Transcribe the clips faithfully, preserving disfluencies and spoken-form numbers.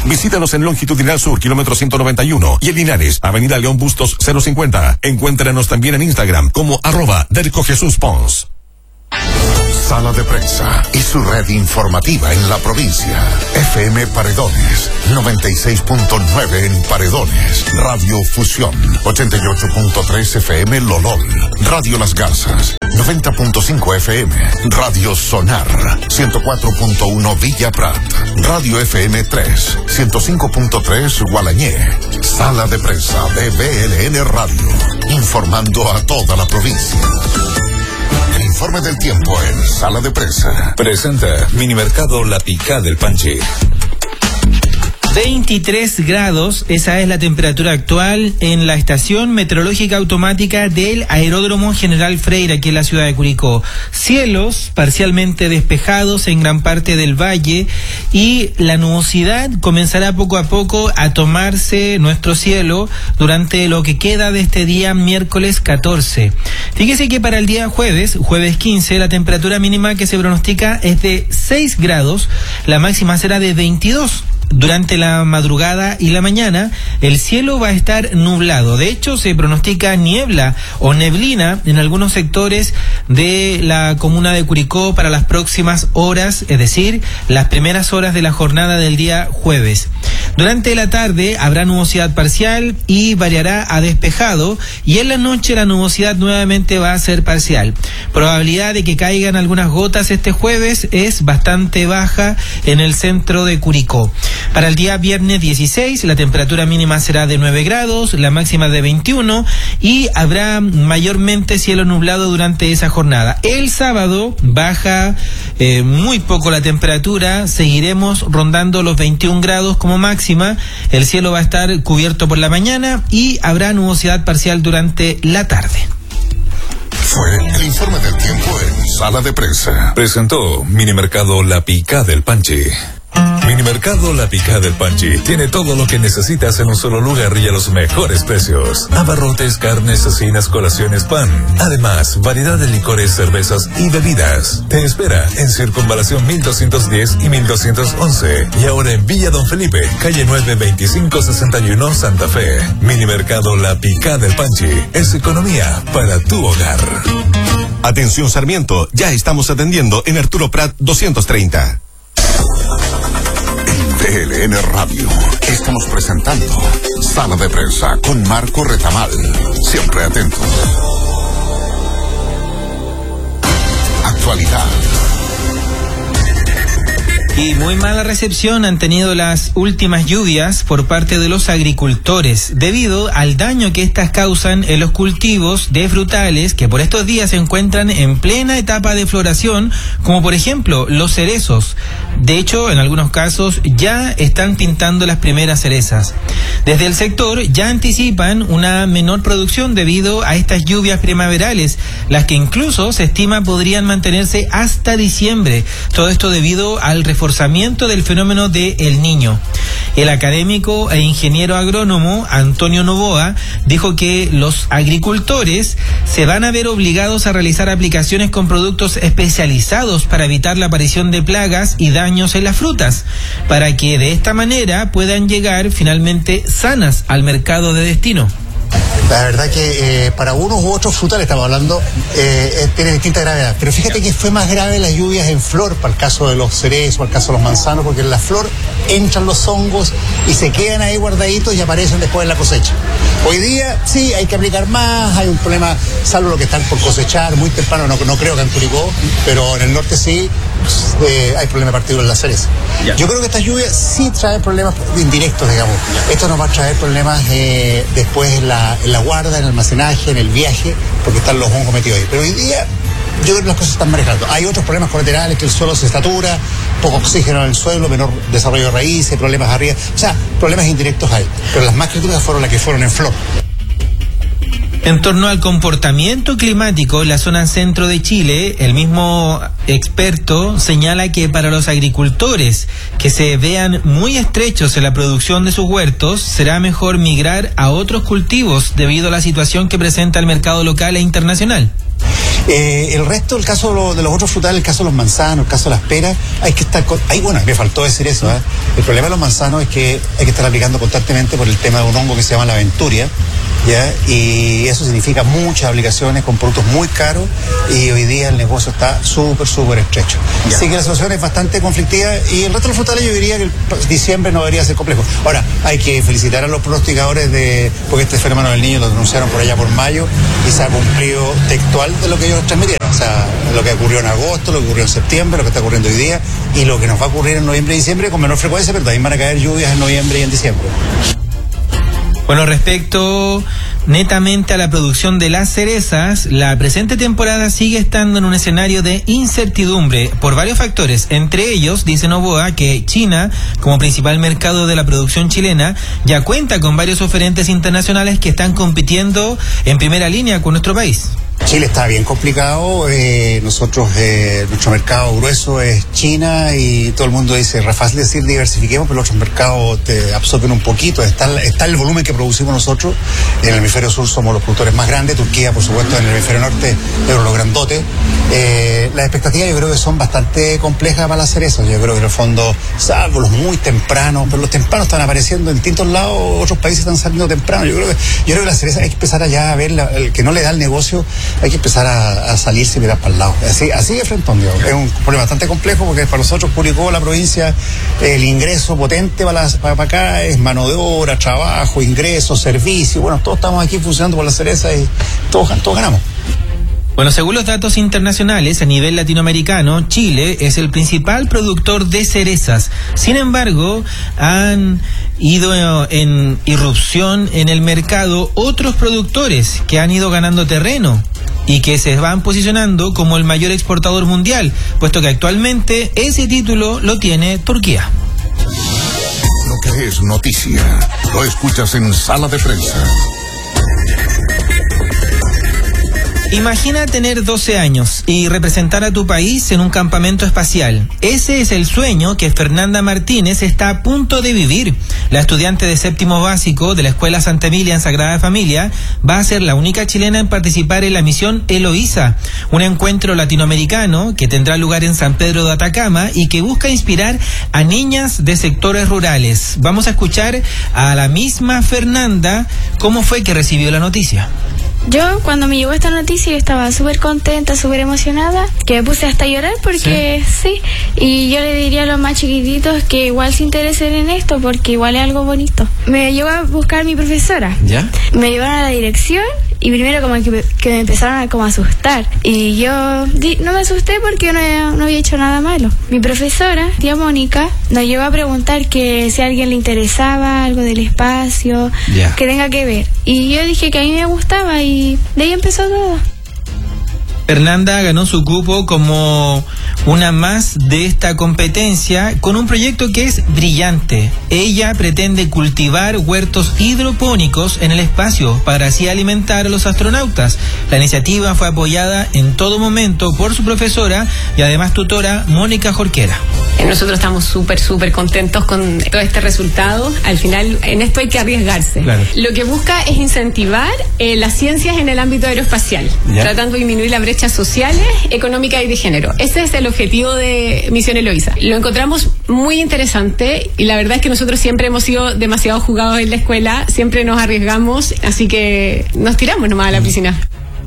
Visítanos en Longitudinal Sur, kilómetro ciento noventa y uno, y en Linares, Avenida León Bustos cero cincuenta. Encuéntranos también en Instagram como arroba Derco Jesús Pons. Sala de Prensa y su red informativa en la provincia. F M Paredones, noventa y seis punto nueve en Paredones. Radio Fusión, ochenta y ocho punto tres F M Lolol. Radio Las Garzas, noventa punto cinco F M. Radio Sonar, ciento cuatro punto uno Villa Prat. Radio F M tres, ciento cinco punto tres Gualañé. Sala de Prensa de B L N Radio, informando a toda la provincia. El informe del tiempo en Sala de Prensa. Presenta Minimercado La Picá del Panchi. veintitrés grados, esa es la temperatura actual en la estación meteorológica automática del Aeródromo General Freire, aquí en la ciudad de Curicó. Cielos parcialmente despejados en gran parte del valle y la nubosidad comenzará poco a poco a tomarse nuestro cielo durante lo que queda de este día miércoles catorce. Fíjese que para el día jueves, jueves quince, la temperatura mínima que se pronostica es de seis grados, la máxima será de veintidós. Durante la madrugada y la mañana, el cielo va a estar nublado. De hecho, se pronostica niebla o neblina en algunos sectores de la comuna de Curicó para las próximas horas, es decir, las primeras horas de la jornada del día jueves. Durante la tarde habrá nubosidad parcial y variará a despejado, y en la noche la nubosidad nuevamente va a ser parcial. Probabilidad de que caigan algunas gotas este jueves es bastante baja en el centro de Curicó. Para el día viernes dieciséis, la temperatura mínima será de nueve grados, la máxima de veintiuno, y habrá mayormente cielo nublado durante esa jornada. El sábado baja eh, muy poco la temperatura, seguiremos rondando los veintiún grados como máxima, el cielo va a estar cubierto por la mañana y habrá nubosidad parcial durante la tarde. Fue el informe del tiempo en Sala de Prensa. Presentó Minimercado La Picá del Panchi. Minimercado La Picá del Panchi tiene todo lo que necesitas en un solo lugar y a los mejores precios. Abarrotes, carnes, cecinas, colaciones, pan. Además, variedad de licores, cervezas y bebidas. Te espera en Circunvalación mil doscientos diez y mil doscientos once. Y ahora en Villa Don Felipe, calle nueve veinticinco sesenta y uno, Santa Fe. Minimercado La Picá del Panchi es economía para tu hogar. Atención Sarmiento, ya estamos atendiendo en Arturo Prat doscientos treinta. B L N Radio. Estamos presentando Sala de Prensa con Marco Retamal. Siempre atento. Actualidad. Y muy mala recepción han tenido las últimas lluvias por parte de los agricultores, debido al daño que estas causan en los cultivos de frutales que por estos días se encuentran en plena etapa de floración, como por ejemplo los cerezos. De hecho, en algunos casos ya están pintando las primeras cerezas. Desde el sector ya anticipan una menor producción debido a estas lluvias primaverales, las que incluso se estima podrían mantenerse hasta diciembre. Todo esto debido al reforzamiento del fenómeno de El Niño. El académico e ingeniero agrónomo Antonio Novoa dijo que los agricultores se van a ver obligados a realizar aplicaciones con productos especializados para evitar la aparición de plagas y daños en las frutas, para que de esta manera puedan llegar finalmente sanas al mercado de destino. La verdad que eh, para unos u otros frutales, estamos hablando, eh, tiene distinta gravedad. Pero fíjate que fue más grave las lluvias en flor, para el caso de los cerezos, para el caso de los manzanos, porque en la flor entran los hongos y se quedan ahí guardaditos y aparecen después en la cosecha. Hoy día sí, hay que aplicar más, hay un problema, salvo lo que están por cosechar, muy temprano, no, no creo que en Curicó, pero en el norte sí, eh, hay problemas particulares en la cereza. Ya. Yo creo que estas lluvias sí traen problemas indirectos, digamos. Ya. Esto nos va a traer problemas eh, después en la, en la guarda, en el almacenaje, en el viaje, porque están los hongos metidos ahí. Pero hoy día yo creo que las cosas están manejando. Hay otros problemas colaterales, que el suelo se satura, poco oxígeno en el suelo, menor desarrollo de raíces, problemas arriba. O sea, problemas indirectos hay. Pero las más críticas fueron las que fueron en flor. En torno al comportamiento climático en la zona centro de Chile, el mismo experto señala que para los agricultores que se vean muy estrechos en la producción de sus huertos, será mejor migrar a otros cultivos debido a la situación que presenta el mercado local e internacional. Eh, el resto, el caso de, lo, de los otros frutales, el caso de los manzanos, el caso de las peras, hay que estar... Con, ahí, bueno, me faltó decir eso. ¿eh? El problema de los manzanos es que hay que estar aplicando constantemente por el tema de un hongo que se llama la aventuria, ¿ya? Y eso significa muchas aplicaciones con productos muy caros y hoy día el negocio está súper, súper estrecho. Ya. Así que la situación es bastante conflictiva y el resto de los frutales yo diría que el diciembre no debería ser complejo. Ahora, hay que felicitar a los pronosticadores de, porque este fenómeno del niño lo denunciaron por allá por mayo y se ha cumplido textual de lo que ellos transmitieron. O sea, lo que ocurrió en agosto, lo que ocurrió en septiembre, lo que está ocurriendo hoy día y lo que nos va a ocurrir en noviembre y diciembre con menor frecuencia, pero también van a caer lluvias en noviembre y en diciembre. Bueno, respecto netamente a la producción de las cerezas, la presente temporada sigue estando en un escenario de incertidumbre por varios factores. Entre ellos, dice Novoa, que China, como principal mercado de la producción chilena, ya cuenta con varios oferentes internacionales que están compitiendo en primera línea con nuestro país. Chile está bien complicado, eh, nosotros, eh, nuestro mercado grueso es China y todo el mundo dice, es fácil decir diversifiquemos, pero los otros mercados te absorben un poquito, está, está el volumen que producimos nosotros, en el hemisferio sur somos los productores más grandes, Turquía por supuesto en el hemisferio norte, pero los grandotes, eh, las expectativas yo creo que son bastante complejas para las cerezas, yo creo que en el fondo, salvo los muy tempranos, pero los tempranos están apareciendo en distintos lados, otros países están saliendo temprano, yo creo que, yo creo que las cerezas hay que empezar allá a ver, la, el que no le da el negocio, hay que empezar a, a salirse y mirar para el lado. Así, así de frente, digamos. Es un problema bastante complejo porque para nosotros, Curicó, la provincia, el ingreso potente para, la, para, para acá es mano de obra, trabajo, ingresos, servicios. Bueno, todos estamos aquí funcionando por la cereza y todos, todos ganamos. Bueno, según los datos internacionales, a nivel latinoamericano, Chile es el principal productor de cerezas. Sin embargo, han ido en irrupción en el mercado otros productores que han ido ganando terreno y que se van posicionando como el mayor exportador mundial, puesto que actualmente ese título lo tiene Turquía. Lo que es noticia, lo escuchas en Sala de Prensa. Imagina tener doce años y representar a tu país en un campamento espacial. Ese es el sueño que Fernanda Martínez está a punto de vivir. La estudiante de séptimo básico de la Escuela Santa Emilia en Sagrada Familia va a ser la única chilena en participar en la misión Eloísa, un encuentro latinoamericano que tendrá lugar en San Pedro de Atacama y que busca inspirar a niñas de sectores rurales. Vamos a escuchar a la misma Fernanda cómo fue que recibió la noticia. Yo, cuando me llegó esta noticia, yo estaba súper contenta, súper emocionada, que me puse hasta a llorar porque sí. sí, y yo le diría a los más chiquititos que igual se interesen en esto porque igual es algo bonito. Me llegó a buscar mi profesora, ¿ya? Me llevaron a la dirección y primero como que, que me empezaron a como asustar y yo di, no me asusté porque no, no había hecho nada malo. Mi profesora, tía Mónica, nos llevó a preguntar que si a alguien le interesaba algo del espacio, yeah. que tenga que ver, y yo dije que a mí me gustaba y de ahí empezó todo. Fernanda ganó su cupo como una más de esta competencia con un proyecto que es brillante. Ella pretende cultivar huertos hidropónicos en el espacio para así alimentar a los astronautas. La iniciativa fue apoyada en todo momento por su profesora y además tutora Mónica Jorquera. Nosotros estamos súper, súper contentos con todo este resultado. Al final, en esto hay que arriesgarse. Claro. Lo que busca es incentivar eh, las ciencias en el ámbito aeroespacial, ¿ya? Tratando de disminuir las brechas sociales, económicas y de género. Ese es el objetivo de Misión Eloísa. Lo encontramos muy interesante y la verdad es que nosotros siempre hemos sido demasiado jugados en la escuela, siempre nos arriesgamos, así que nos tiramos nomás a la piscina.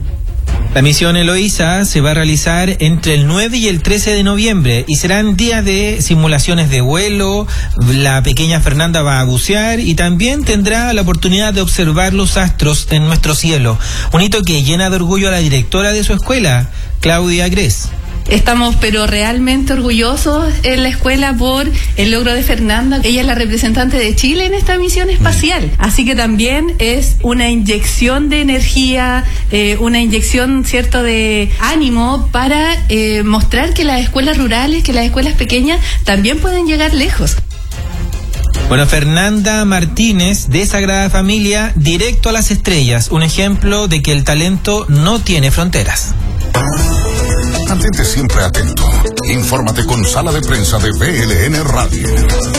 La misión Eloísa se va a realizar entre el nueve y el trece de noviembre y serán días de simulaciones de vuelo. La pequeña Fernanda va a bucear y también tendrá la oportunidad de observar los astros en nuestro cielo. Un hito que llena de orgullo a la directora de su escuela, Claudia Gres. Estamos pero realmente orgullosos en la escuela por el logro de Fernanda. Ella es la representante de Chile en esta misión espacial, así que también es una inyección de energía, eh, una inyección, cierto, de ánimo para eh, mostrar que las escuelas rurales, que las escuelas pequeñas también pueden llegar lejos. Bueno, Fernanda Martínez de Sagrada Familia, directo a las estrellas, un ejemplo de que el talento no tiene fronteras. Mantente siempre atento. Infórmate con Sala de Prensa de B L N Radio.